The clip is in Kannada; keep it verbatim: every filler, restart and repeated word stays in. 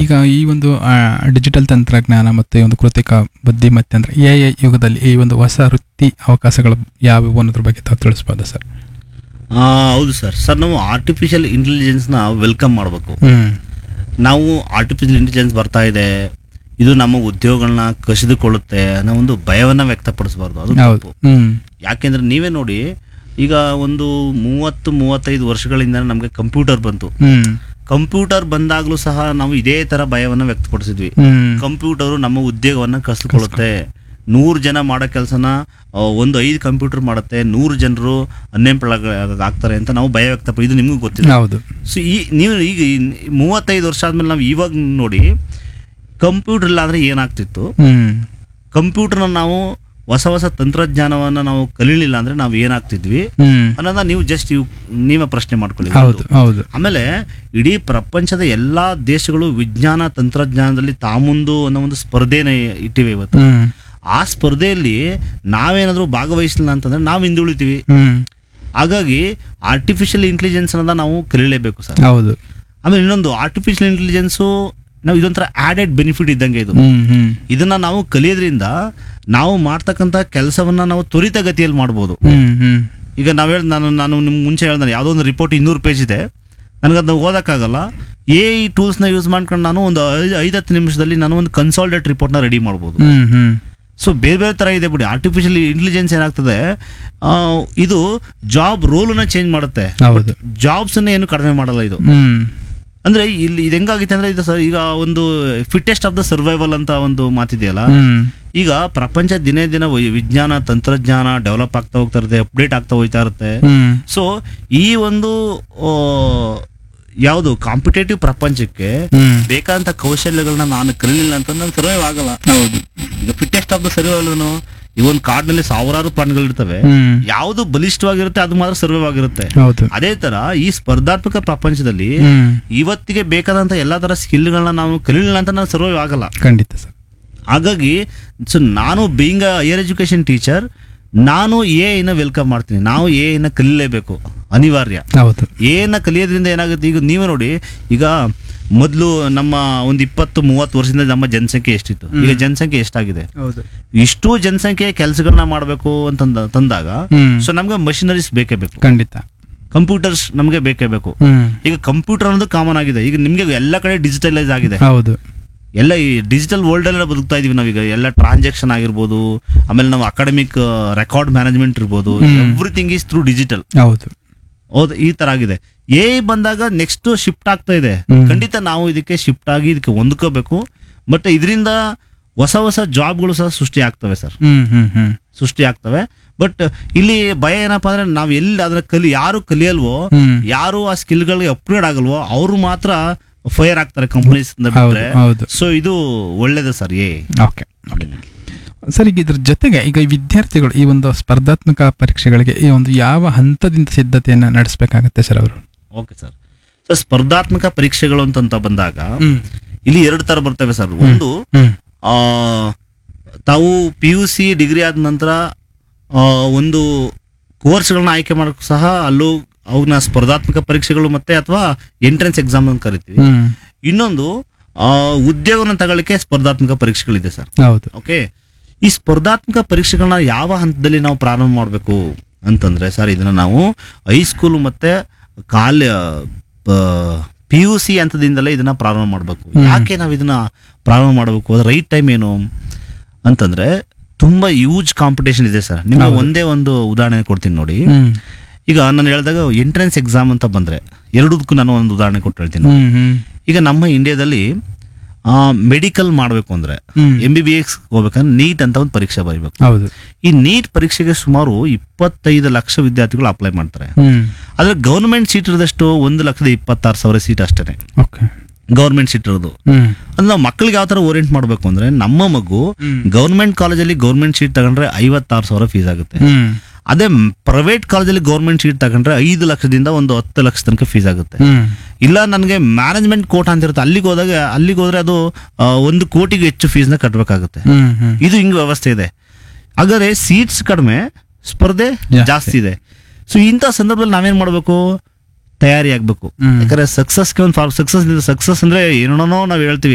ಈಗ ಈ ಒಂದು ಡಿಜಿಟಲ್ ತಂತ್ರಜ್ಞಾನ ಮತ್ತು ಈ ಒಂದು ಕೃತಿಕ ಬುದ್ಧಿಮತ್ತೆ ಅಂದರೆ ಎ ಐ ಯುಗದಲ್ಲಿ ಈ ಒಂದು ಹೊಸ ವೃತ್ತಿ ಅವಕಾಶಗಳು ಯಾವುವು ಅನ್ನೋದ್ರ ಬಗ್ಗೆ ತಾವು ತಿಳಿಸ್ಬೋದಾ ಸರ್? ಆ, ಹೌದು ಸರ್ ಸರ್ ನಾವು ಆರ್ಟಿಫಿಷಿಯಲ್ ಇಂಟೆಲಿಜೆನ್ಸ್ನ ವೆಲ್ಕಮ್ ಮಾಡಬೇಕು. ಹ್ಮ್ ನಾವು ಆರ್ಟಿಫಿಷಿಯಲ್ ಇಂಟೆಲಿಜೆನ್ಸ್ ಬರ್ತಾ ಇದೆ, ಇದು ನಮ್ಮ ಉದ್ಯೋಗಗಳನ್ನ ಕಸಿದುಕೊಳ್ಳುತ್ತೆ ಅನ್ನೋ ಒಂದು ಭಯವನ್ನ ವ್ಯಕ್ತಪಡಿಸಬಾರ್ದು. ಅದು ಹೌದು. ತಪ್ಪು. ಹ್ಮ್ ಯಾಕೆಂದ್ರೆ ನೀವೇ ನೋಡಿ, ಈಗ ಒಂದು ಮೂವತ್ತು ಮೂವತ್ತೈದು ವರ್ಷಗಳಿಂದ ನಮಗೆ ಕಂಪ್ಯೂಟರ್ ಬಂತು. ಹ್ಮ್ ಕಂಪ್ಯೂಟರ್ ಬಂದಾಗ್ಲೂ ಸಹ ನಾವು ಇದೇ ತರ ಭಯವನ್ನ ವ್ಯಕ್ತಪಡಿಸಿದ್ವಿ. ಹ್ಮ್ ಕಂಪ್ಯೂಟರ್ ನಮ್ಮ ಉದ್ಯೋಗವನ್ನ ಕಸಿದುಕೊಳ್ಳುತ್ತೆ, ನೂರು ಜನ ಮಾಡೋ ಕೆಲಸನ ಒಂದು ಐದು ಕಂಪ್ಯೂಟರ್ ಮಾಡುತ್ತೆ, ನೂರು ಜನರು ಅನ್ಎಂಪ್ಲಾಯ್ ಆಗ್ತಾರೆ ಅಂತ ನಾವು ಭಯ ವ್ಯಕ್ತಪಡಿಸಿ, ಇದು ನಿಮಗೂ ಗೊತ್ತಿದೆ. ಹೌದು. ಸೊ ಈ ನೀವು ಈಗ ಈ ಮೂವತ್ತೈದು ವರ್ಷ ಆದ್ಮೇಲೆ ನಾವು ಇವಾಗ ನೋಡಿ, ಕಂಪ್ಯೂಟರ್ ಇಲ್ಲ ಅಂದ್ರೆ ಏನಾಗ್ತಿತ್ತು, ಹ್ಮ್ ಕಂಪ್ಯೂಟರ್ನ ನಾವು ಹೊಸ ಹೊಸ ತಂತ್ರಜ್ಞಾನವನ್ನ ನಾವು ಕಲೀಲಿಲ್ಲ ಅಂದ್ರೆ ನಾವು ಏನಾಗ್ತಿದ್ವಿ ಹ್ಮ್ ಅನ್ನೋದನ್ನ ನೀವು ಜಸ್ಟ್ ನೀವೇ ಪ್ರಶ್ನೆ ಮಾಡ್ಕೊಳ್ಳಿ. ಹೌದು ಹೌದು. ಆಮೇಲೆ ಇಡೀ ಪ್ರಪಂಚದ ಎಲ್ಲಾ ದೇಶಗಳು ವಿಜ್ಞಾನ ತಂತ್ರಜ್ಞಾನದಲ್ಲಿ ತಾಮುಂದು ಅನ್ನೋ ಒಂದು ಸ್ಪರ್ಧೆನ ಇಟ್ಟಿವೆ ಇವತ್ತು. ಹ್ಮ್ ಆ ಸ್ಪರ್ಧೆಯಲ್ಲಿ ನಾವೇನಾದ್ರೂ ಭಾಗವಹಿಸಲಿಲ್ಲ ಅಂತಂದ್ರೆ ನಾವು ಹಿಂದುಳಿತೀವಿ. ಹ್ಮ್ ಹಾಗಾಗಿ ಆರ್ಟಿಫಿಷಿಯಲ್ ಇಂಟೆಲಿಜೆನ್ಸ್ ಅನ್ನೋದ ನಾವು ಕಲೀಲೇಬೇಕು ಸರ್. ಹೌದು. ಆಮೇಲೆ ಇನ್ನೊಂದು, ಆರ್ಟಿಫಿಷಿಯಲ್ ಇಂಟೆಲಿಜೆನ್ಸು ನಾವು ಇದೊಂಥರ ಆಡೆಡ್ ಬೆನಿಫಿಟ್ ಇದ್ದಂಗೆ ಇದು. ಹ್ಮ್ ಹ್ಮ್ ಇದನ್ನ ನಾವು ಕಲಿಯೋದ್ರಿಂದ ನಾವು ಮಾಡ್ತಕ್ಕಂಥ ಕೆಲಸವನ್ನ ನಾವು ತ್ವರಿತಗತಿಯಲ್ಲಿ ಮಾಡ್ಬೋದು. ಹ್ಮ್ ಹ್ಮ್ ಈಗ ನಾವು ಹೇಳಿ, ನಾನು ನಾನು ನಿಮ್ಗೆ ಮುಂಚೆ ಹೇಳ್ದೆ, ಯಾವುದೋ ಒಂದು ರಿಪೋರ್ಟ್ ಇನ್ನೂರು ಪೇಜ್ ಇದೆ, ನನಗದನ್ನ ಓದೋಕ್ಕಾಗಲ್ಲ. ಎ ಐ ಟೂಲ್ಸ್ನ ಯೂಸ್ ಮಾಡ್ಕೊಂಡು ನಾನು ಒಂದು ಐದು ಹತ್ತು ನಿಮಿಷದಲ್ಲಿ ನಾನು ಒಂದು ಕನ್ಸಾಲ್ಟೇಟ್ ರಿಪೋರ್ಟ್ನ ರೆಡಿ ಮಾಡ್ಬೋದು. ಹ್ಮ್ ಹ್ಮ್ ಸೊ ಬೇರೆ ಬೇರೆ ಥರ ಇದೆ ಬಿಡಿ. ಆರ್ಟಿಫಿಷಿಯಲ್ ಇಂಟೆಲಿಜೆನ್ಸ್ ಏನಾಗ್ತದೆ, ಆ, ಇದು ಜಾಬ್ ರೋಲನ್ನ ಚೇಂಜ್ ಮಾಡುತ್ತೆ, ಹೌದು. ಜಾಬ್ಸನ್ನ ಏನು ಕಡಿಮೆ ಮಾಡಲ್ಲ ಇದು. ಹ್ಮ್ ಅಂದ್ರೆ ಇಲ್ಲಿ ಇದು ಹೆಂಗಾಗಿತ್ತು ಅಂದ್ರೆ, ಇದು ಸರ್ ಈಗ ಒಂದು ಫಿಟ್ಟೆಸ್ಟ್ ಆಫ್ ದ ಸರ್ವೈವಲ್ ಅಂತ ಒಂದು ಮಾತಿದೆಯಲ್ಲ, ಹ್ಮ್ ಈಗ ಪ್ರಪಂಚ ದಿನೇ ದಿನ ವೈ- ವಿಜ್ಞಾನ ತಂತ್ರಜ್ಞಾನ ಡೆವಲಪ್ ಆಗ್ತಾ ಹೋಗ್ತಾ ಇರುತ್ತೆ, ಅಪ್ಡೇಟ್ ಆಗ್ತಾ ಹೋಗ್ತಾ ಇರುತ್ತೆ. ಹ್ಮ್ ಸೊ ಈ ಒಂದು ಆ, ಯಾವುದು ಕಾಂಪಿಟೇಟಿವ್ ಪ್ರಪಂಚಕ್ಕೆ ಹ್ಮ್ ಬೇಕಾದಂತ ಕೌಶಲ್ಯಗಳನ್ನ ನಾನು ಕಲಿಲಿಲ್ಲ ಅಂತ ನಾನು ಸರ್ವೈವ್ ಆಗಲ್ಲ. ಹೌದು. ಈಗ ಫಿಟ್ಟೆಸ್ಟ್ ಆಫ್ ದ ಸರ್ವೈವಲ್, ಈ ಒಂದು ಕಾಡಿನಲ್ಲಿ ಸಾವಿರಾರು ಪ್ರಾಣಿಗಳಿರ್ತವೆ, ಹ್ಮ್ ಯಾವುದು ಬಲಿಷ್ಠವಾಗಿರುತ್ತೆ ಅದು ಮಾತ್ರ ಸರ್ವೈವ್ ಆಗಿರುತ್ತೆ. ಹೌದು. ಅದೇ ತರ ಈ ಸ್ಪರ್ಧಾತ್ಮಕ ಪ್ರಪಂಚದಲ್ಲಿ ಹ್ಮ್ ಇವತ್ತಿಗೆ ಬೇಕಾದಂತ ಎಲ್ಲಾ ತರ ಸ್ಕಿಲ್ಗಳನ್ನ ನಾವು ಕಲಿಲಿಲ್ಲ ಅಂತ ನಾವು ಸರ್ವೈವ್ ಆಗಲ್ಲ. ಖಂಡಿತ ಸರ್. ಹಾಗಾಗಿ ಸೊ ನಾನು being a higher education teacher, ನಾನು ಎ ಐನ ವೆಲ್ಕಮ್ ಮಾಡ್ತೀನಿ. ನಾವು ಎ ಐನ ಕಲಿಲೇಬೇಕು, ಅನಿವಾರ್ಯ. ಹೌದು. ಏನ ಕಲಿಯೋದ್ರಿಂದ ಏನಾಗುತ್ತೆ, ಈಗ ನೀವೇ ನೋಡಿ, ಈಗ ಮೊದಲು ನಮ್ಮ ಒಂದು ಇಪ್ಪತ್ತು ಮೂವತ್ತು ವರ್ಷದಿಂದ ನಮ್ಮ ಜನಸಂಖ್ಯೆ ಎಷ್ಟಿತ್ತು, ಈಗ ಜನಸಂಖ್ಯೆ ಎಷ್ಟಾಗಿದೆ. ಹೌದು. ಇಷ್ಟು ಜನಸಂಖ್ಯೆ ಕೆಲಸಗಳನ್ನ ಮಾಡಬೇಕು ಅಂತಂದ ತಂದಾಗ ಹ್ಮ್ ಸೊ ನಮ್ಗೆ ಮಷಿನರೀಸ್ ಬೇಕೇ ಬೇಕು, ಖಂಡಿತ. ಕಂಪ್ಯೂಟರ್ಸ್ ನಮಗೆ ಬೇಕೇ ಬೇಕು. ಹ್ಮ್ ಈಗ ಕಂಪ್ಯೂಟರ್ ಅನ್ನೋದು ಕಾಮನ್ ಆಗಿದೆ. ಈಗ ನಿಮ್ಗೆ ಎಲ್ಲ ಕಡೆ ಡಿಜಿಟಲೈಸ್ ಆಗಿದೆ. ಹೌದು. ಎಲ್ಲ ಈ ಡಿಜಿಟಲ್ ವರ್ಲ್ಡ್ ಎಲ್ಲ ಬದುಕ್ತಾ ಇದೀವಿ ನಾವೀಗ. ಎಲ್ಲ ಟ್ರಾನ್ಸಾಕ್ಷನ್ ಆಗಿರ್ಬೋದು, ಆಮೇಲೆ ನಾವು ಅಕಾಡೆಮಿಕ್ ರೆಕಾರ್ಡ್ ಮ್ಯಾನೇಜ್ಮೆಂಟ್ ಇರ್ಬೋದು, ಎವ್ರಿಥಿಂಗ್ ಈಸ್ ಥ್ರೂ ಡಿಜಿಟಲ್. ಹೌದು. ಹೌದು, ಈ ತರ ಆಗಿದೆ. ಎ ಐ ಬಂದಾಗ ನೆಕ್ಸ್ಟ್ ಶಿಫ್ಟ್ ಆಗ್ತಾ ಇದೆ. ಹ್ಮ್. ಖಂಡಿತ ನಾವು ಇದಕ್ಕೆ ಶಿಫ್ಟ್ ಆಗಿ ಇದಕ್ಕೆ ಹೊಂದ್ಕೋಬೇಕು. ಬಟ್ ಇದರಿಂದ ಹೊಸ ಹೊಸ ಜಾಬ್ಗಳು ಸಹ ಸೃಷ್ಟಿ ಆಗ್ತವೆ ಸರ್, ಹ್ಮ್ ಹ್ಮ್ ಹ್ಮ್ ಸೃಷ್ಟಿ ಆಗ್ತವೆ. ಬಟ್ ಇಲ್ಲಿ ಭಯ ಏನಪ್ಪಾ ಅಂದ್ರೆ, ನಾವ್ ಎಲ್ಲಿ ಅದನ್ನ ಕಲಿ ಯಾರು ಕಲಿಯಲ್ವೋ, ಹ್ಮ್ ಯಾರು ಆ ಸ್ಕಿಲ್ಗಳಿಗೆ ಅಪ್ಗ್ರೇಡ್ ಆಗಲ್ವೋ ಅವರು ಮಾತ್ರ ಫೈರ್ ಆಗ್ತಾರೆ ಕಂಪನೀಸ್ ಹೌದು ಬಿಟ್ರೆ. ಹೌದು. ಸೊ ಇದು ಒಳ್ಳೇದು ಸರ್. ಏ ಓಕೆ ಸರ್, ಈಗ ಇದ್ರ ಜೊತೆಗೆ ಈಗ ಈ ವಿದ್ಯಾರ್ಥಿಗಳು ಈ ಒಂದು ಸ್ಪರ್ಧಾತ್ಮಕ ಪರೀಕ್ಷೆಗಳಿಗೆ ಈ ಒಂದು ಯಾವ ಹಂತದಿಂದ ಸಿದ್ಧತೆಯನ್ನ ನಡೆಸಬೇಕಾಗತ್ತೆ ಸರ್ ಅವರು? Okay sir. ಸೊ ಸ್ಪರ್ಧಾತ್ಮಕ ಪರೀಕ್ಷೆಗಳು ಅಂತಂತ ಬಂದಾಗ ಹ್ಮ್ ಇಲ್ಲಿ ಎರಡು ತರ ಬರ್ತವೆ ಸರ್. ಒಂದು, ಹ್ಮ್ ಆ, ತಾವು ಪಿ ಯು ಸಿ ಡಿಗ್ರಿ ಆದ ನಂತರ ಆ, ಒಂದು ಕೋರ್ಸ್ಗಳನ್ನ ಆಯ್ಕೆ ಮಾಡೋಕ್ಕೂ ಸಹ ಅಲ್ಲೂ ಅವನ್ನ ಸ್ಪರ್ಧಾತ್ಮಕ ಪರೀಕ್ಷೆಗಳು ಮತ್ತೆ ಅಥವಾ ಎಂಟ್ರೆನ್ಸ್ ಎಕ್ಸಾಮ್ ಅಂತ ಕರಿತೀವಿ. ಹ್ಮ್ ಇನ್ನೊಂದು, ಆ, ಉದ್ಯೋಗನ ತಗೊಳ್ಳಿಕ್ಕೆ ಸ್ಪರ್ಧಾತ್ಮಕ ಪರೀಕ್ಷೆಗಳಿದೆ ಸರ್. ಹೌದು. ಓಕೆ, ಈ ಸ್ಪರ್ಧಾತ್ಮಕ ಪರೀಕ್ಷೆಗಳನ್ನ ಯಾವ ಹಂತದಲ್ಲಿ ನಾವು ಪ್ರಾರಂಭ ಮಾಡಬೇಕು ಅಂತಂದ್ರೆ ಸರ್, ಇದನ್ನ ನಾವು ಹೈಸ್ಕೂಲ್ ಮತ್ತೆ ಕಾಲ ಪಿ ಯು ಸಿ ಹಂತದಿಂದಲೇ ಇದನ್ನ ಪ್ರಾರಂಭ ಮಾಡಬೇಕು. ಯಾಕೆ ನಾವು ಇದನ್ನ ಪ್ರಾರಂಭ ಮಾಡಬೇಕು, ಅದ್ರ ರೈಟ್ ಟೈಮ್ ಏನು ಅಂತಂದ್ರೆ, ತುಂಬಾ ಯೂಜ್ ಕಾಂಪಿಟೇಷನ್ ಇದೆ ಸರ್. ನಿಮ್ಗೆ ಒಂದೇ ಒಂದು ಉದಾಹರಣೆ ಕೊಡ್ತೀನಿ ನೋಡಿ. ಹ್ಮ್ ಈಗ ನಾನು ಹೇಳಿದಾಗ ಎಂಟ್ರೆನ್ಸ್ ಎಕ್ಸಾಮ್ ಅಂತ ಬಂದ್ರೆ ಎರಡಕ್ಕೂ ನಾನು ಒಂದು ಉದಾಹರಣೆ ಕೊಟ್ಟು ಹೇಳ್ತೀನಿ. ಹ್ಮ್ ಹ್ಮ್ ಈಗ ನಮ್ಮ ಇಂಡಿಯಾದಲ್ಲಿ ಮೆಡಿಕಲ್ ಮಾಡಬೇಕು ಅಂದ್ರೆ, ಹ್ಮ್ ಎಂ ಬಿ ಬಿ ಎಸ್ ಹೋಗ್ಬೇಕಂದ್ರೆ ನೀಟ್ ಅಂತ ಒಂದು ಪರೀಕ್ಷೆ ಬರೀಬೇಕು. ಹೌದು. ಈ ನೀಟ್ ಪರೀಕ್ಷೆಗೆ ಸುಮಾರು ಇಪ್ಪತ್ತೈದು ಲಕ್ಷ ವಿದ್ಯಾರ್ಥಿಗಳು ಅಪ್ಲೈ ಮಾಡ್ತಾರೆ. ಹ್ಮ್ ಆದ್ರೆ ಗೌರ್ಮೆಂಟ್ ಸೀಟ್ ಇರೋದಷ್ಟು ಒಂದು ಲಕ್ಷದ ಇಪ್ಪತ್ತಾರು ಸಾವಿರ ಸೀಟ್ ಅಷ್ಟೇನೆ ಓಕೆ. ಗೌರ್ಮೆಂಟ್ ಸೀಟ್ ಇರೋದು. ಹ್ಮ್ ಅಂದ್ರೆ ನಾವು ಮಕ್ಕಳಿಗೆ ಯಾವ ತರ ಓರಿಯೆಂಟ್ ಮಾಡಬೇಕು ಅಂದ್ರೆ, ನಮ್ಮ ಮಗು ಹ್ಮ್ ಗೌರ್ಮೆಂಟ್ ಕಾಲೇಜಲ್ಲಿ ಗೌರ್ಮೆಂಟ್ ಸೀಟ್ ತಗೊಂಡ್ರೆ ಐವತ್ತಾರು ಸಾವಿರ ಫೀಸ್ ಆಗುತ್ತೆ. ಹ್ಮ್ ಅದೇ ಪ್ರೈವೇಟ್ ಕಾಲೇಜಲ್ಲಿ ಗೌರ್ಮೆಂಟ್ ಸೀಟ್ ತಗೊಂಡ್ರೆ ಐದು ಲಕ್ಷದಿಂದ ಒಂದು ಹತ್ತು ಲಕ್ಷ ತನಕ ಫೀಸ್ ಆಗುತ್ತೆ. ಹ್ಮ್ ಇಲ್ಲ ನನಗೆ ಮ್ಯಾನೇಜ್ಮೆಂಟ್ ಕೋಟಾ ಅಂತ ಇರುತ್ತೆ, ಅಲ್ಲಿಗೆ ಹೋದಾಗ ಅಲ್ಲಿಗೆ ಹೋದ್ರೆ ಅದು ಆ, ಒಂದು ಕೋಟಿಗೆ ಹೆಚ್ಚು ಫೀಸ್ನ ಕಟ್ಟಬೇಕಾಗುತ್ತೆ. ಹ್ಮ್ ಹ್ಮ್ ಇದು ಹಿಂಗ್ ವ್ಯವಸ್ಥೆ ಇದೆ. ಹಾಗಾದ್ರೆ ಸೀಟ್ಸ್ ಕಡಿಮೆ, ಸ್ಪರ್ಧೆ ಜಾಸ್ತಿ. ಜಾಸ್ತಿ ಇದೆ. ಸೊ ಇಂಥ ಸಂದರ್ಭದಲ್ಲಿ ನಾವೇನ್ ಮಾಡ್ಬೇಕು, ತಯಾರಿ ಆಗ್ಬೇಕು. ಹ್ಮ್. ಯಾಕಂದ್ರೆ ಸಕ್ಸಸ್ಗೆ ಒಂದು ಸಕ್ಸಸ್ ಸಕ್ಸಸ್ ಅಂದ್ರೆ ಏನೋ ನಾವು ಹೇಳ್ತೀವಿ,